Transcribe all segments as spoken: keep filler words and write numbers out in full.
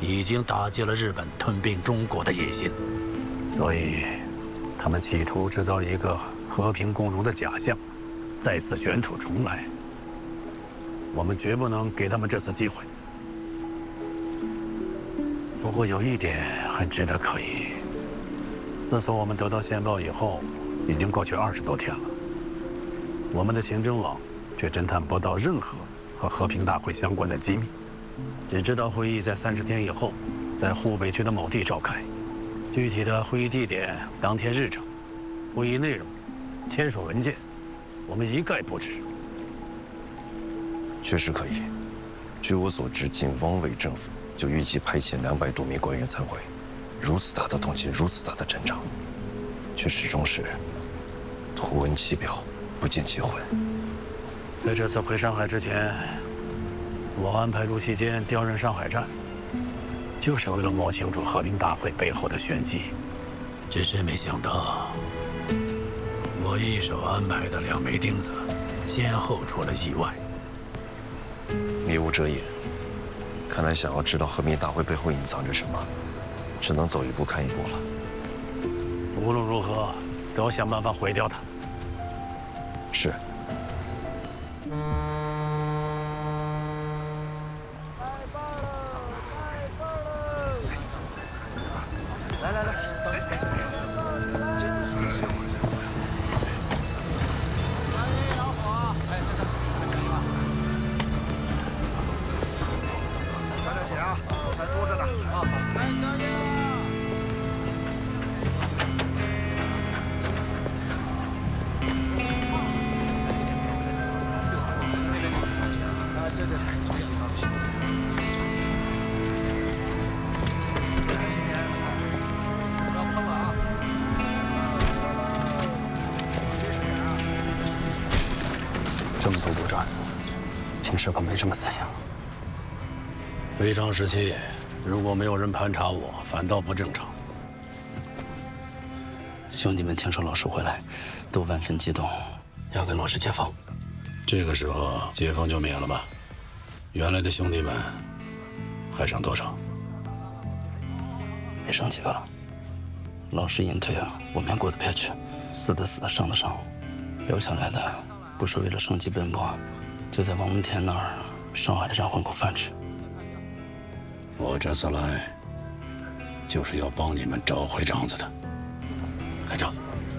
已经打击了日本吞并中国的野心， 所以他们企图制造一个和平共荣的假象，再次卷土重来。我们绝不能给他们这次机会。不过有一点很值得可疑：自从我们得到线报以后，已经过去二十多天了，我们的刑侦网却侦探不到任何和和平大会相关的机密，只知道会议在三十天以后，在湖北区的某地召开，具体的会议地点、当天日程、会议内容、签署文件，我们一概不知。 确实可疑。据我所知，仅汪伪政府就预计派遣两百多名官员参会，如此大的动静，如此大的阵仗，却始终是图文其表，不见其魂。 在这次回上海之前，我安排陆锡坚调任上海站，就是为了摸清楚和平大会背后的玄机。 只是没想到，我一手安排的两枚钉子，先后出了意外。 迷雾遮眼，看来想要知道和平大会背后隐藏着什么，只能走一步看一步了。 无论如何，都要想办法毁掉它。 是。 来来来，老火，哎，先生，小心啊！快点写啊，还多着呢。啊，好。哎，小心啊！啊，对对。 这么多步转，平时可没这么散养。非常时期，如果没有人盘查我，反倒不正常。 兄弟们听说老师回来，都万分激动，要跟老师解放。 这个时候解放就免了吧？原来的兄弟们还剩多少？ 没剩几个了。老师隐退啊，我们过得别去，死的死，伤的伤，留下来的不是为了生计奔波，就在王文田那儿上海站混口饭吃。 我这次来，就是要帮你们找回章子的。开车。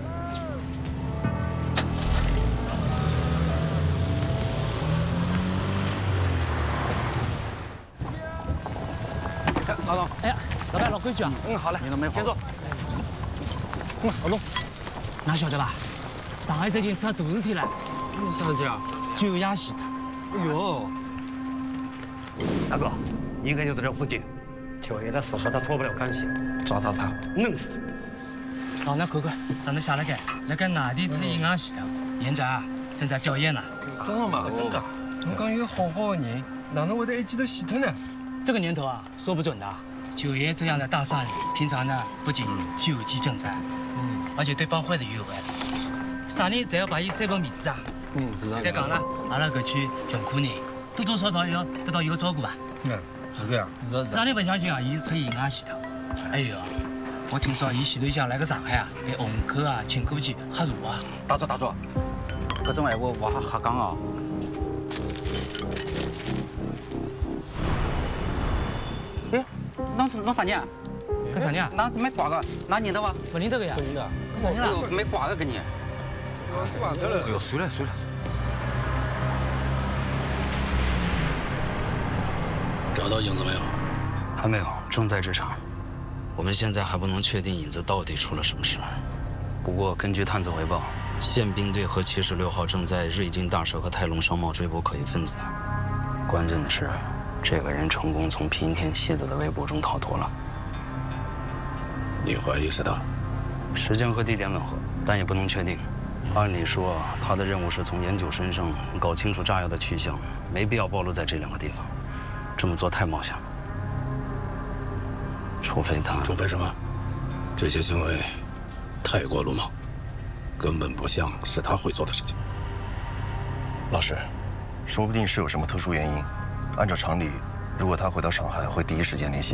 老总，哎呀，老板老规矩啊。 嗯，好嘞， 你都没先坐。 嗯，老总，哪晓得吧？上海最近出大事体了。 啥事体啊？ 九亚系。 哎呦， 大哥，你应该就在这附近。 九爷的死和他脱不了干系，抓到他，弄死他。 好，那看看，咱们下来看，那个外地出现亚系的，现在啊正在调研呢。 真的吗？真的。我讲有好好的人，哪能会得一记头死脱呢？ 这个年头啊，说不准的。九爷这样的大善人，平常呢不仅救济赈灾，嗯，而且对帮坏的也有爱。啥人只要把伊三分面子啊， 嗯， 再讲了，阿拉搿区穷苦人多多少少也要得到伊个照顾吧。 嗯，是这样。 让你不相信啊，伊是出银行系统。还有啊，我听说伊前头想来个上海啊，给虹口啊、青浦区吓茶啊。 打住打住，搿种闲话我还瞎讲哦。哎，侬是侬啥人啊？ 搿啥人啊？ 那没挂个，哪认得伐？ 不认得个呀？ 不认得。 搿啥人啦？ 没挂个搿人。 挂脱了。 哎呦，算了算了。 找到影子没有？ 还没有，正在侦查。我们现在还不能确定影子到底出了什么事。不过根据探子回报，宪兵队和七十六号正在瑞金大社和泰隆商贸追捕可疑分子。关键的是，这个人成功从平田希子的围捕中逃脱了。 你怀疑是他？ 时间和地点吻合，但也不能确定。按理说，他的任务是从研九身上搞清楚炸药的去向，没必要暴露在这两个地方。这么做太冒险了，除非他…… 除非什么？这些行为太过鲁莽，根本不像是他会做的事情。 老师，说不定是有什么特殊原因。按照常理，如果他回到上海，会第一时间联系